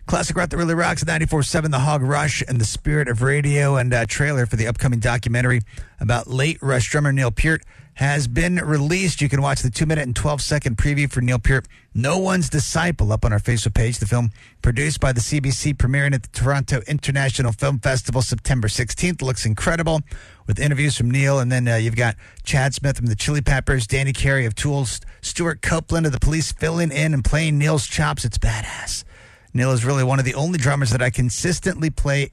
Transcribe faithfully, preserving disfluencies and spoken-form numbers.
Classic rock that really rocks. ninety-four point seven The Hog Rush and the Spirit of Radio, and a trailer for the upcoming documentary about late Rush drummer Neil Peart has been released. You can watch the two minute and twelve second preview for Neil Peart, No One's Disciple, up on our Facebook page. The film, produced by the C B C, premiering at the Toronto International Film Festival September sixteenth. Looks incredible, with interviews from Neil. And then uh, you've got Chad Smith from the Chili Peppers, Danny Carey of Tool, Stuart Copeland of the Police filling in and playing Neil's chops. It's badass. Neil is really one of the only drummers that I consistently play